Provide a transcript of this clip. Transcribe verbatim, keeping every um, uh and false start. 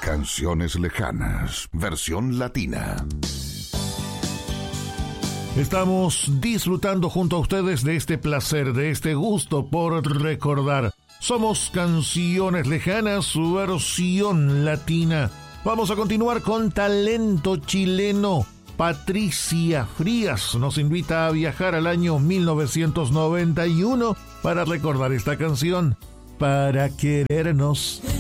Canciones lejanas, versión latina. Estamos disfrutando junto a ustedes de este placer, de este gusto por recordar. Somos Canciones Lejanas, su versión latina. Vamos a continuar con talento chileno. Patricia Frías nos invita a viajar al año mil novecientos noventa y uno para recordar esta canción, Para Querernos.